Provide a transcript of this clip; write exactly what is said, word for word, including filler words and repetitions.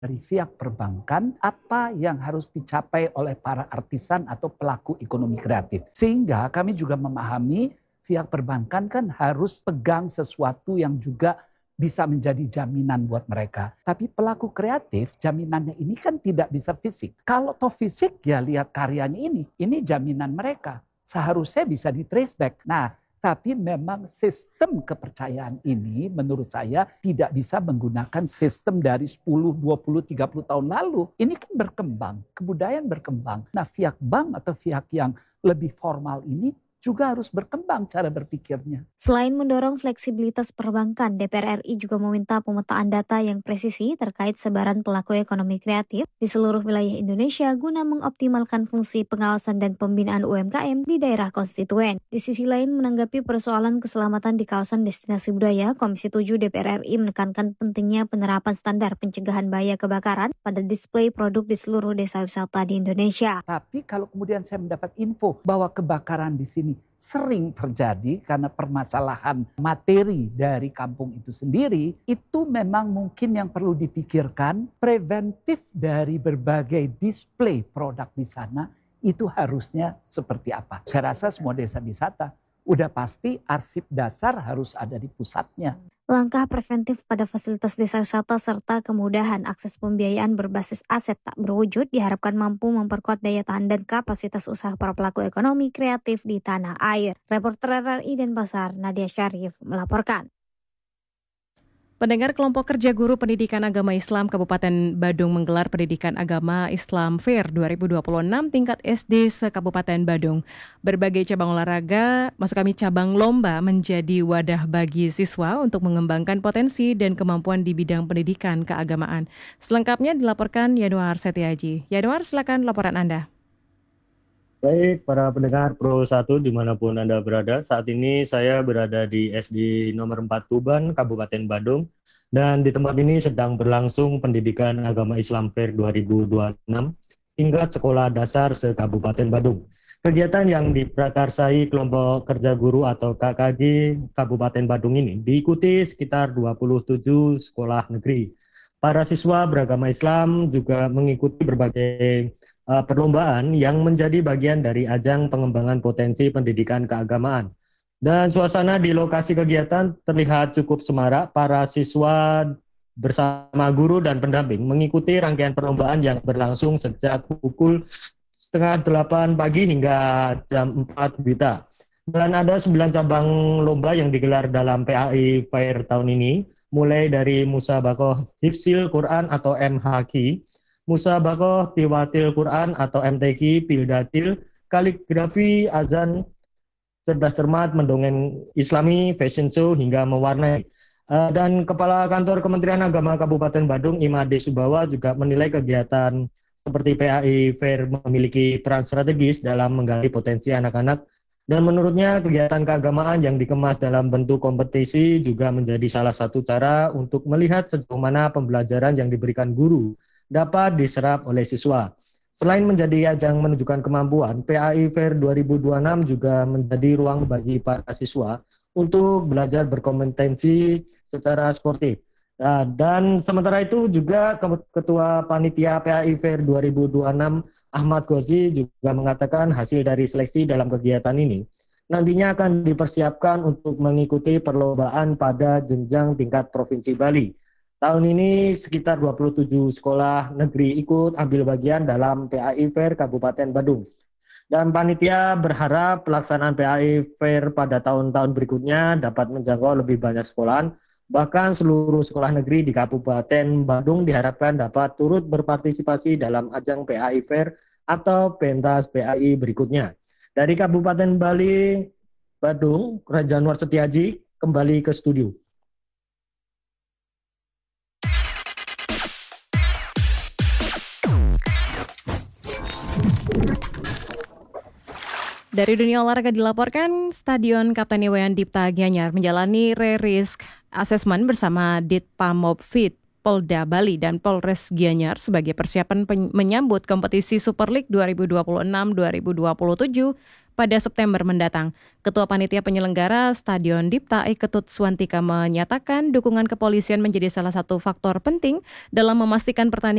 dari pihak perbankan apa yang harus dicapai oleh para artisan atau pelaku ekonomi kreatif. Sehingga kami juga memahami pihak perbankan kan harus pegang sesuatu yang juga bisa menjadi jaminan buat mereka. Tapi pelaku kreatif jaminannya ini kan tidak bisa fisik. Kalau toh fisik ya lihat karyanya ini, ini jaminan mereka. Seharusnya bisa di trace back. Nah, tapi memang sistem kepercayaan ini menurut saya tidak bisa menggunakan sistem dari sepuluh, dua puluh, tiga puluh tahun lalu. Ini kan berkembang, kebudayaan berkembang. Nah pihak bank atau pihak yang lebih formal ini juga harus berkembang cara berpikirnya. Selain mendorong fleksibilitas perbankan, D P R R I juga meminta pemetaan data yang presisi terkait sebaran pelaku ekonomi kreatif di seluruh wilayah Indonesia guna mengoptimalkan fungsi pengawasan dan pembinaan U M K M di daerah konstituen. Di sisi lain, menanggapi persoalan keselamatan di kawasan destinasi budaya, Komisi tujuh D P R R I menekankan pentingnya penerapan standar pencegahan bahaya kebakaran pada display produk di seluruh desa wisata di Indonesia. Tapi kalau kemudian saya mendapat info bahwa kebakaran di sini sering terjadi karena permasalahan materi dari kampung itu sendiri, itu memang mungkin yang perlu dipikirkan preventif dari berbagai display produk di sana itu harusnya seperti apa. Saya rasa semua desa wisata udah pasti arsip dasar harus ada di pusatnya. Langkah preventif pada fasilitas desa wisata serta kemudahan akses pembiayaan berbasis aset tak berwujud diharapkan mampu memperkuat daya tahan dan kapasitas usaha para pelaku ekonomi kreatif di tanah air. Reporter R R I Denpasar, Nadia Syarif melaporkan. Pendengar, kelompok kerja guru pendidikan agama Islam Kabupaten Badung menggelar pendidikan agama Islam Fair dua ribu dua puluh enam tingkat S D se-Kabupaten Badung. Berbagai cabang olahraga, maksud kami cabang lomba menjadi wadah bagi siswa untuk mengembangkan potensi dan kemampuan di bidang pendidikan keagamaan. Selengkapnya dilaporkan Yanuar Setiaji. Yanuar, silakan laporan Anda. Baik, para pendengar Pro satu dimanapun Anda berada, saat ini saya berada di S D nomor empat Tuban, Kabupaten Badung, dan di tempat ini sedang berlangsung pendidikan agama Islam Fair dua ribu dua puluh enam tingkat sekolah dasar se-Kabupaten Badung. Kegiatan yang diprakarsai kelompok kerja guru atau K K G Kabupaten Badung ini diikuti sekitar dua puluh tujuh sekolah negeri. Para siswa beragama Islam juga mengikuti berbagai Uh, perlombaan yang menjadi bagian dari ajang pengembangan potensi pendidikan keagamaan. Dan suasana di lokasi kegiatan terlihat cukup semarak. Para siswa bersama guru dan pendamping mengikuti rangkaian perlombaan yang berlangsung sejak pukul setengah delapan pagi hingga jam empat wita. Dan ada sembilan cabang lomba yang digelar dalam P A I Fair tahun ini, mulai dari Musabaqah Hifzil Quran atau M H Q, Musabaqah Tiwatil Quran atau M T Q, Pildatil, kaligrafi, azan, cerdas cermat, mendongeng Islami, fashion show, hingga mewarnai. Uh, dan Kepala Kantor Kementerian Agama Kabupaten Badung, Imade Subawa, juga menilai kegiatan seperti P A I Fair memiliki peran strategis dalam menggali potensi anak-anak. Dan menurutnya kegiatan keagamaan yang dikemas dalam bentuk kompetisi juga menjadi salah satu cara untuk melihat sejauh mana pembelajaran yang diberikan guru dapat diserap oleh siswa. Selain menjadi ajang menunjukkan kemampuan, P A I Fair dua ribu dua puluh enam juga menjadi ruang bagi para siswa untuk belajar berkompetensi secara sportif. Nah, dan sementara itu juga Ketua Panitia P A I Fair dua ribu dua puluh enam Ahmad Ghozi juga mengatakan hasil dari seleksi dalam kegiatan ini nantinya akan dipersiapkan untuk mengikuti perlombaan pada jenjang tingkat Provinsi Bali. Tahun ini sekitar dua puluh tujuh sekolah negeri ikut ambil bagian dalam P A I Fair Kabupaten Badung. Dan panitia berharap pelaksanaan P A I Fair pada tahun-tahun berikutnya dapat menjangkau lebih banyak sekolahan. Bahkan seluruh sekolah negeri di Kabupaten Badung diharapkan dapat turut berpartisipasi dalam ajang P A I Fair atau pentas P A I berikutnya. Dari Kabupaten Bali, Badung, Januar Setiaji kembali ke studio. Dari dunia olahraga dilaporkan, Stadion Kapten Iwayan Dipta Gianyar menjalani re-risk assessment bersama Ditpamopfit Polda Bali dan Polres Gianyar sebagai persiapan pen- menyambut kompetisi Super League dua ribu dua puluh enam dua ribu dua puluh tujuh pada September mendatang. Ketua Panitia Penyelenggara Stadion Dipta E. Ketut Swantika menyatakan dukungan kepolisian menjadi salah satu faktor penting dalam memastikan pertandingan